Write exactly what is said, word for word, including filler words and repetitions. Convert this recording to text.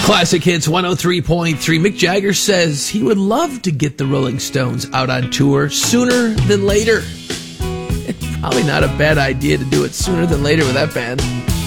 Classic Hits one oh three point three. Mick Jagger says he would love to get the Rolling Stones out on tour sooner than later. Probably not a bad idea to do it sooner than later with that band.